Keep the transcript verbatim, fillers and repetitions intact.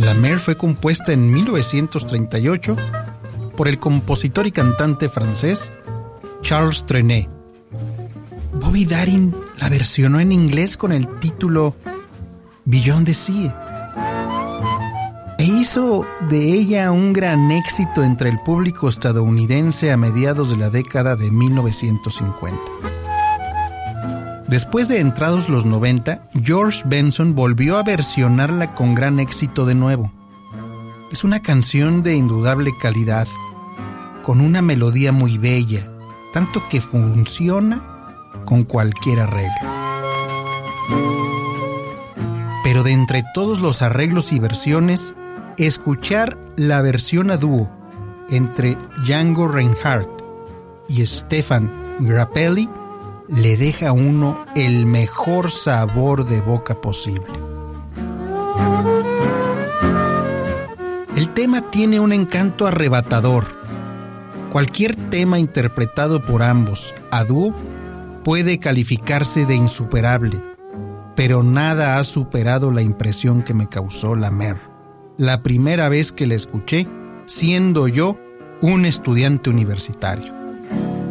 La Mer fue compuesta en mil novecientos treinta y ocho por el compositor y cantante francés Charles Trenet. Bobby Darin la versionó en inglés con el título Beyond the Sea e hizo de ella un gran éxito entre el público estadounidense a mediados de la década de mil novecientos cincuenta. Después de entrados los noventa, George Benson volvió a versionarla con gran éxito de nuevo. Es una canción de indudable calidad, con una melodía muy bella, tanto que funciona con cualquier arreglo. Pero de entre todos los arreglos y versiones, escuchar la versión a dúo entre Django Reinhardt y Stefan Grappelli le deja a uno el mejor sabor de boca posible. El tema tiene un encanto arrebatador. Cualquier tema interpretado por ambos a dúo puede calificarse de insuperable, pero nada ha superado la impresión que me causó La Mer, la primera vez que la escuché, siendo yo un estudiante universitario.